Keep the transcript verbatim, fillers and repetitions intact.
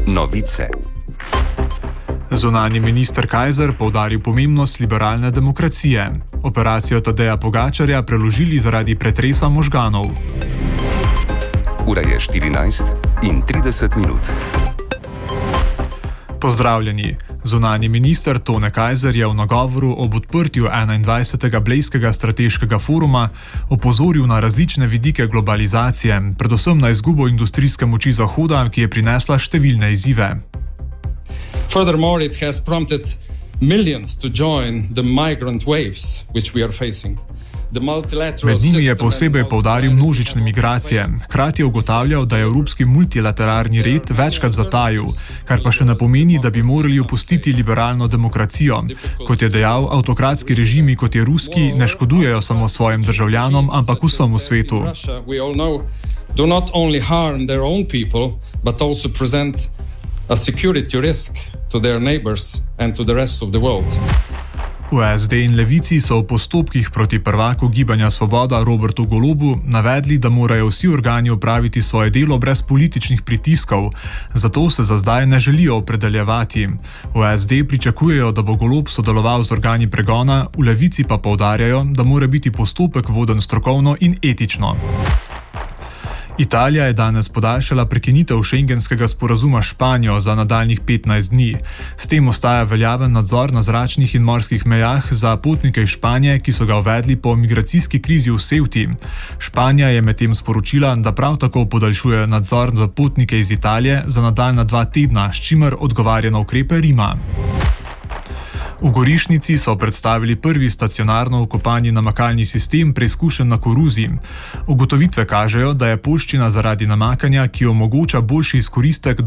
Novice. Zunanji minister Kajzer poudaril pomembnost liberalne demokracije. Operacijo Tadeja Pogačarja preložili zaradi pretresa možganov. Ura je štirinajst in trideset minut. Pozdravljeni. Zunanji minister Tone Kajzer je v nagovoru ob odprtju enaindvajsetega Blejskega strateškega foruma opozoril na različne vidike globalizacije, predvsem na izgubo industrijske moči Zahoda, ki je prinesla številne izzive. Furthermore, it has prompted millions to join the migrant waves which we are facing. Med njimi je posebej poudaril množične migracije. Hkrati je ugotavljal, da je evropski multilateralni red večkrat zatajil, kar pa še ne pomeni, da bi morali opustiti liberalno demokracijo. Kot je dejal, avtokratski režimi, kot je ruski, ne škodujejo samo svojim državljanom, ampak vsemu svetu. Do not only harm their own people, but also present a security risk to their neighbors and to the rest of the world. V es de in Levici so v postopkih proti prvaku Gibanja Svoboda Robertu Golobu navedli, da morajo vsi organi opraviti svoje delo brez političnih pritiskov, zato se za zdaj ne želijo opredeljevati. V es de pričakujejo, da bo Golob sodeloval z organi pregona, v Levici pa poudarjajo, da mora biti postopek voden strokovno in etično. Italija je danes podaljšala prekinitev šengenskega sporazuma s Španijo za nadaljnjih petnajst dni. S tem ostaja veljaven nadzor na zračnih in morskih mejah za potnike iz Španije, ki so ga uvedli po migracijski krizi v Ceuti. Španija je medtem sporočila, da prav tako podaljšuje nadzor za potnike iz Italije za nadaljnja dva tedna, s čimer odgovarja na ukrepe Rima. V Gorišnici so predstavili prvi stacionarno vkopani namakalni sistem preizkušen na koruzi. Ugotovitve kažejo, da je poljščina zaradi namakanja, ki omogoča boljši izkoristek